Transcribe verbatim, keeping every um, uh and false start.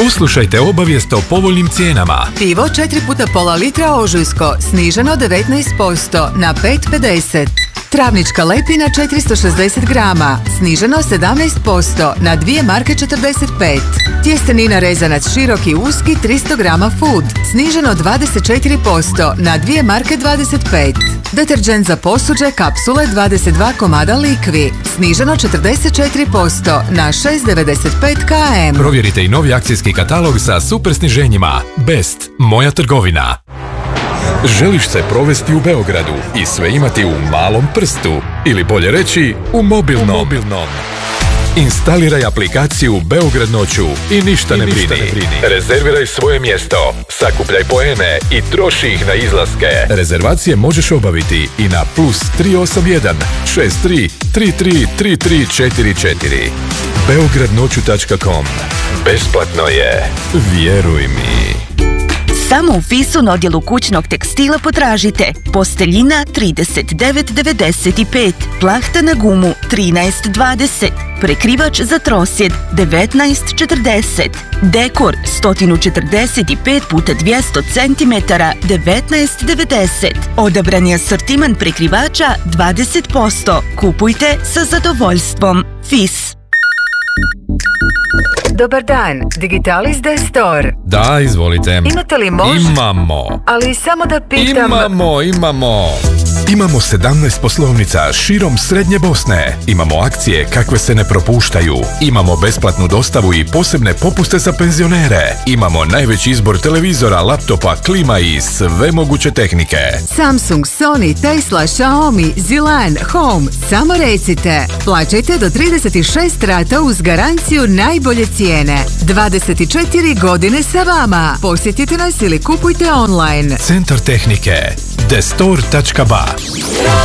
Poslušajte obavijest o povoljnim cijenama. Pivo četiri puta pola litra Ožujsko, sniženo devetnaest posto na pet pedeset. Travnička lepina četiristo šezdeset grama, sniženo sedamnaest posto na dvije marke četrdeset pet. Tjestenina rezanac široki uski tristo grama Food, sniženo dvadeset četiri posto na dvije marke dvadeset pet. Deterđent za posuđe kapsule dvadeset dva komada Likvi, sniženo četrdeset četiri posto na šest devedeset pet km. Provjerite i novi akcijski katalog sa super sniženjima. Best, moja trgovina. Želiš se provesti u Beogradu i sve imati u malom prstu, ili bolje reći, u mobilnom. U mobilnom. Instaliraj aplikaciju Beograd noću i ništa, I ne, ništa brini. ne brini. Rezerviraj svoje mjesto, sakupljaj poene i troši ih na izlaske. Rezervacije možeš obaviti i na plus tri osam jedan šest tri tri tri tri tri četiri četiri. beograd noću tačka com. Besplatno je, vjeruj mi. Samo u Fisu na odjelu kućnog tekstila potražite posteljina trideset devet devedeset pet, plahta na gumu trinaest dvadeset, prekrivač za trosjed devetnaest četrdeset, dekor sto četrdeset pet puta dvjesto centimetara devetnaest devedeset. Odabrani asortiman prekrivača dvadeset posto. Kupujte sa zadovoljstvom. Fis. Dobar dan, Digitalis de Store. Da, izvolite. Imate li možda? Imamo. Ali samo da pitam... Imamo, imamo. Imamo sedamnaest poslovnica širom Srednje Bosne. Imamo akcije kakve se ne propuštaju. Imamo besplatnu dostavu i posebne popuste za penzionere. Imamo najveći izbor televizora, laptopa, klima i sve moguće tehnike. Samsung, Sony, Tesla, Xiaomi, Zilan, Home. Samo recite. Plaćajte do trideset šest rata uz garanciju najbolje cijene. dvadeset četiri godine sa vama. Posjetite nas ili kupujte online. Centar tehnike. destore tačka ba